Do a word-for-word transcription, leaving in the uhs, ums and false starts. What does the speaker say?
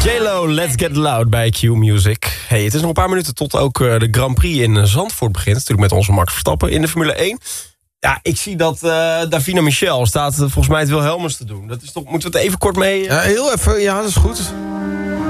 J-Lo, Let's Get Loud bij Q Music. Hey, het is nog een paar minuten tot ook uh, de Grand Prix in Zandvoort begint. Natuurlijk met onze Max Verstappen in de Formule één. Ja, ik zie dat uh, Davina Michel staat uh, volgens mij het Wilhelmus te doen. Dat is toch, moeten we het even kort mee... Uh... Ja, heel even, ja, dat is goed.